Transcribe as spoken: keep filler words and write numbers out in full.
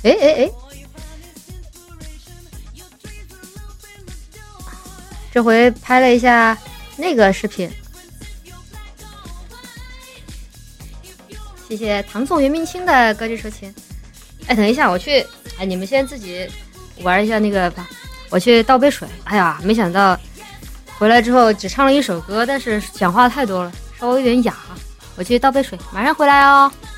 哎哎哎，这回拍了一下那个视频。谢谢唐宋元明清的歌剧车琴。哎，等一下，我去，哎，你们先自己玩一下那个吧，我去倒杯水。哎呀，没想到回来之后只唱了一首歌，但是讲话太多了，稍微有点哑。我去倒杯水，马上回来哦。